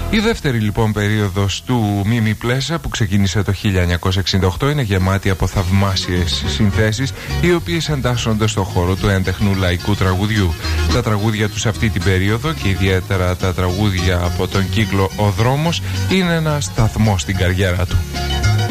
Η δεύτερη λοιπόν περίοδος του Μίμη Πλέσα, που ξεκίνησε το 1968, είναι γεμάτη από θαυμάσιες συνθέσεις, οι οποίες εντάσσονται στο χώρο του έντεχνου λαϊκού τραγουδιού. Τα τραγούδια του σε αυτή την περίοδο, και ιδιαίτερα τα τραγούδια από τον κύκλο «Ο Δρόμος», είναι ένα σταθμό στην καριέρα του.